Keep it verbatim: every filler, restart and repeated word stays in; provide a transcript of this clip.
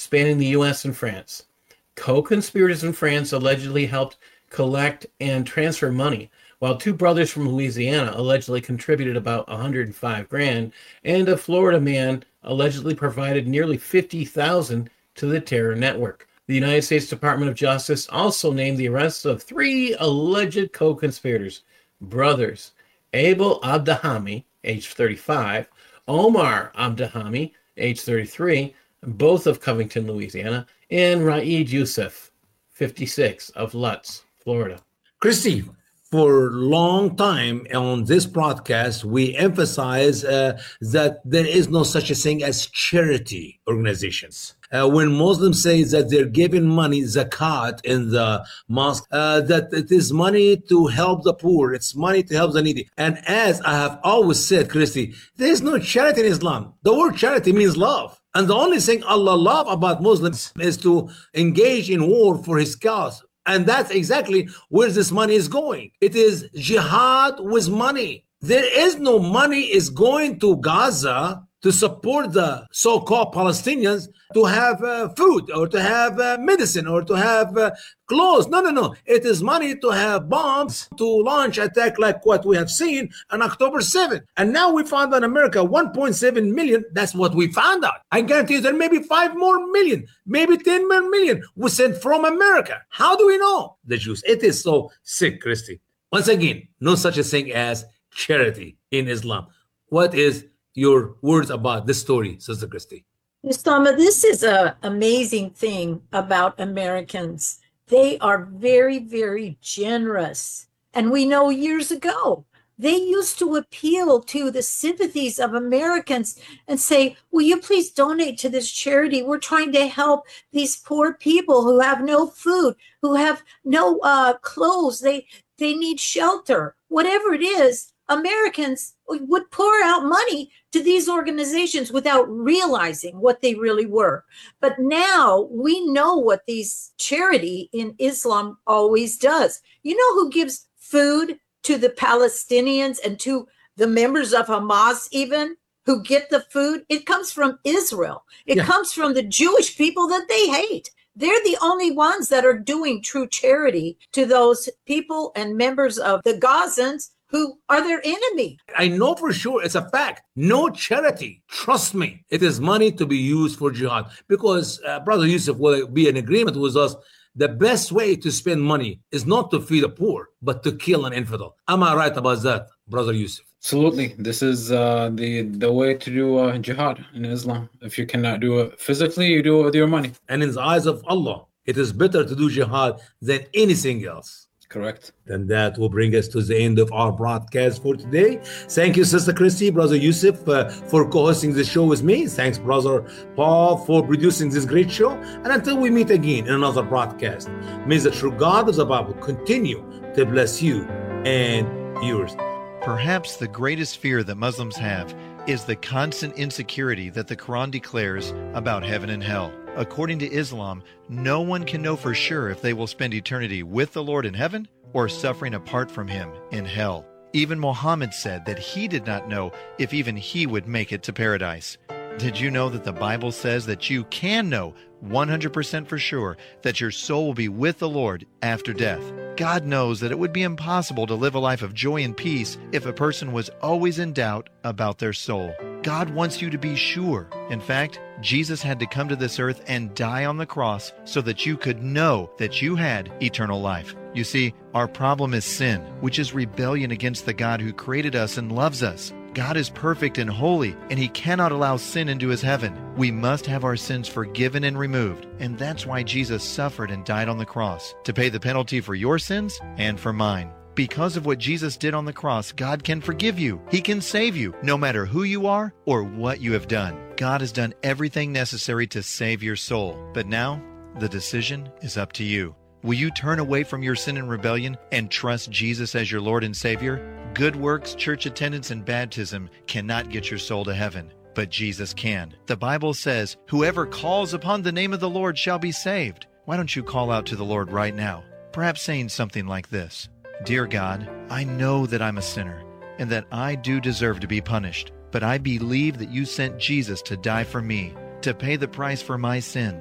spanning the U S and France. Co-conspirators in France allegedly helped collect and transfer money, while two brothers from Louisiana allegedly contributed about one hundred five grand, and a Florida man allegedly provided nearly fifty thousand to the terror network. The United States Department of Justice also named the arrests of three alleged co-conspirators, brothers Abel Abdahami, age thirty-five, Omar Abdahami, age thirty-three, both of Covington, Louisiana, and Raed Youssef, fifty-six, of Lutz, Florida. Christy, for a long time on this broadcast, we emphasize uh, that there is no such a thing as charity organizations. Uh, when Muslims say that they're giving money, zakat, in the mosque, uh, that it is money to help the poor, it's money to help the needy. And as I have always said, Christy, there is no charity in Islam. The word charity means love. And the only thing Allah loves about Muslims is to engage in war for his cause. And that's exactly where this money is going. It is jihad with money. There is no money is going to Gaza to support the so-called Palestinians to have uh, food or to have uh, medicine or to have uh, clothes. No, no, no. It is money to have bombs to launch attack like what we have seen on October seventh. And now we found in America one point seven million. That's what we found out. I guarantee you there may be five more million, maybe ten more million we sent from America. How do we know? The Jews. It is so sick, Christy. Once again, no such a thing as charity in Islam. What is your words about this story, Sister Christy? Mustama, this is an amazing thing about Americans. They are very, very generous. And we know years ago, they used to appeal to the sympathies of Americans and say, will you please donate to this charity? We're trying to help these poor people who have no food, who have no uh, clothes. They, they need shelter. Whatever it is, Americans would pour out money to these organizations without realizing what they really were. But now we know what these charity in Islam always does. You know who gives food to the Palestinians and to the members of Hamas even who get the food? It comes from Israel. It yeah. comes from the Jewish people that they hate. They're the only ones that are doing true charity to those people and members of the Gazans who are their enemy. I know for sure, it's a fact. No charity, trust me, it is money to be used for jihad. Because uh, Brother Yusuf will be in agreement with us. The best way to spend money is not to feed the poor, but to kill an infidel. Am I right about that, Brother Yusuf? Absolutely. This is uh, the, the way to do uh, jihad in Islam. If you cannot do it physically, you do it with your money. And in the eyes of Allah, it is better to do jihad than anything else. Correct. Then that will bring us to the end of our broadcast for today. Thank you, Sister Christy, Brother Yusuf, uh, for co-hosting this show with me. Thanks, Brother Paul, for producing this great show. And until we meet again in another broadcast, may the true God of the Bible continue to bless you and yours. Perhaps the greatest fear that Muslims have is the constant insecurity that the Quran declares about heaven and hell. According to Islam, no one can know for sure if they will spend eternity with the Lord in heaven or suffering apart from him in hell. Even Muhammad said that he did not know if even he would make it to paradise. Did you know that the Bible says that you can know one hundred percent for sure that your soul will be with the Lord after death? God knows that it would be impossible to live a life of joy and peace if a person was always in doubt about their soul. God wants you to be sure. In fact, Jesus had to come to this earth and die on the cross so that you could know that you had eternal life. You see, our problem is sin, which is rebellion against the God who created us and loves us. God is perfect and holy, and he cannot allow sin into his heaven. We must have our sins forgiven and removed, and that's why Jesus suffered and died on the cross, to pay the penalty for your sins and for mine. Because of what Jesus did on the cross, God can forgive you. He can save you, no matter who you are or what you have done. God has done everything necessary to save your soul. But now, the decision is up to you. Will you turn away from your sin and rebellion and trust Jesus as your Lord and Savior? Good works, church attendance, and baptism cannot get your soul to heaven, but Jesus can. The Bible says, whoever calls upon the name of the Lord shall be saved. Why don't you call out to the Lord right now? Perhaps saying something like this: Dear God, I know that I'm a sinner and that I do deserve to be punished, but I believe that you sent Jesus to die for me, to pay the price for my sin.